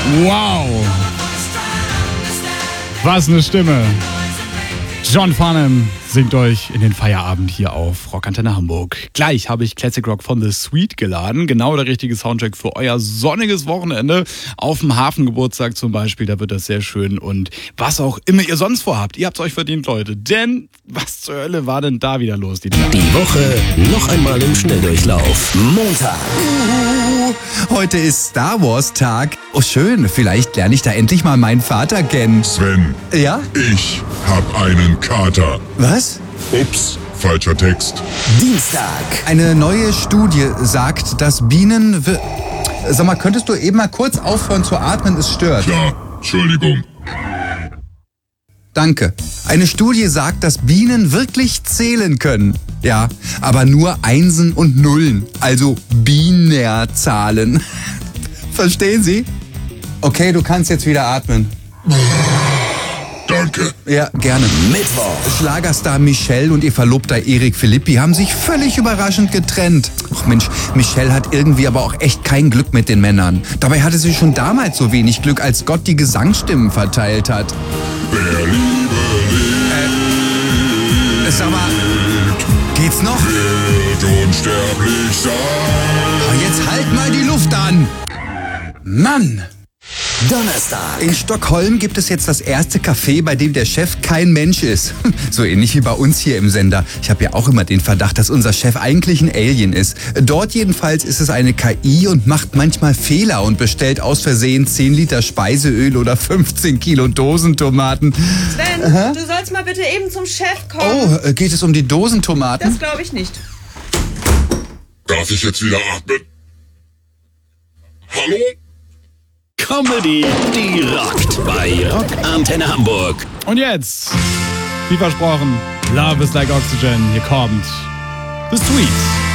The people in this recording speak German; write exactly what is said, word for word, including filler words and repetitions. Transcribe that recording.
Wow. Was eine Stimme. John Farnham singt euch in den Feierabend hier auf Rockantenne Hamburg. Gleich habe ich Classic Rock von The Sweet geladen. Genau der richtige Soundtrack für euer sonniges Wochenende. Auf dem Hafengeburtstag zum Beispiel, da wird das sehr schön. Und was auch immer ihr sonst vorhabt, ihr habt es euch verdient, Leute. Denn was zur Hölle war denn da wieder los? Die, die Woche noch einmal im Schnelldurchlauf. Montag. Uh, heute ist Star Wars Tag. Oh schön, vielleicht lerne ich da endlich mal meinen Vater kennen. Sven. Ja? Ich hab einen Kater. Was? Ups, falscher Text. Dienstag. Eine neue Studie sagt, dass Bienen... Wir- Sag mal, könntest du eben mal kurz aufhören zu atmen? Es stört. Klar, Entschuldigung. Danke. Eine Studie sagt, dass Bienen wirklich zählen können. Ja, aber nur Einsen und Nullen, also Binärzahlen. Verstehen Sie? Okay, du kannst jetzt wieder atmen. Danke. Ja, gerne. Mittwoch. Schlagerstar Michelle und ihr Verlobter Erik Philippi haben sich völlig überraschend getrennt. Ach Mensch, Michelle hat irgendwie aber auch echt kein Glück mit den Männern. Dabei hatte sie schon damals so wenig Glück, als Gott die Gesangsstimmen verteilt hat. Wer Liebe Äh, sag mal, geht's noch? wird unsterblich sein. Oh, jetzt halt mal die Luft an! Mann! Donnerstag. In Stockholm gibt es jetzt das erste Café, bei dem der Chef kein Mensch ist. So ähnlich wie bei uns hier im Sender. Ich habe ja auch immer den Verdacht, dass unser Chef eigentlich ein Alien ist. Dort jedenfalls ist es eine K I und macht manchmal Fehler und bestellt aus Versehen zehn Liter Speiseöl oder fünfzehn Kilo Dosentomaten. Sven, Aha. du sollst mal bitte eben zum Chef kommen. Oh, geht es um die Dosentomaten? Das glaube ich nicht. Darf ich jetzt wieder atmen? Hallo? Comedy, die rockt bei Rockantenne Hamburg. Und jetzt, wie versprochen, Love is like Oxygen. Hier kommt The Sweet.